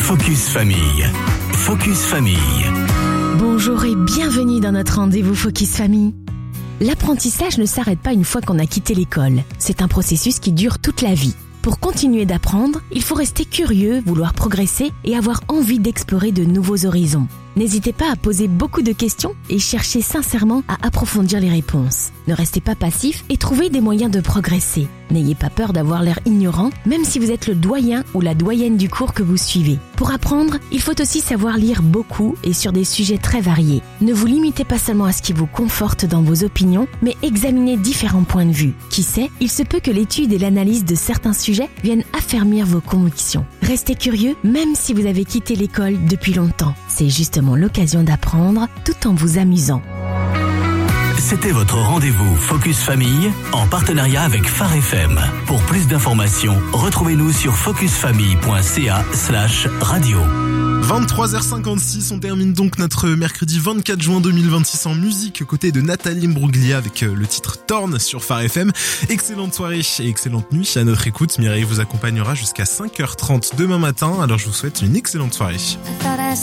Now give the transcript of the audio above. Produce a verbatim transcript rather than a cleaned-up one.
Focus Famille. Focus Famille. Bonjour et bienvenue dans notre rendez-vous Focus Famille. L'apprentissage ne s'arrête pas une fois qu'on a quitté l'école. C'est un processus qui dure toute la vie. Pour continuer d'apprendre, il faut rester curieux, vouloir progresser et avoir envie d'explorer de nouveaux horizons. N'hésitez pas à poser beaucoup de questions et cherchez sincèrement à approfondir les réponses. Ne restez pas passif et trouvez des moyens de progresser. N'ayez pas peur d'avoir l'air ignorant, même si vous êtes le doyen ou la doyenne du cours que vous suivez. Pour apprendre, il faut aussi savoir lire beaucoup et sur des sujets très variés. Ne vous limitez pas seulement à ce qui vous conforte dans vos opinions, mais examinez différents points de vue. Qui sait, il se peut que l'étude et l'analyse de certains sujets viennent affermir vos convictions. Restez curieux, même si vous avez quitté l'école depuis longtemps. C'est justement l'occasion d'apprendre tout en vous amusant. C'était votre rendez-vous Focus Famille en partenariat avec Phare F M. Pour plus d'informations, retrouvez-nous sur focusfamille.ca slash radio. vingt-trois heures cinquante-six, on termine donc notre mercredi vingt-quatre juin deux mille vingt-six en musique aux côtés de Nathalie Imbruglia avec le titre Torn sur Phare F M. Excellente soirée et excellente nuit à notre écoute. Mireille vous accompagnera jusqu'à cinq heures trente demain matin, alors je vous souhaite une excellente soirée.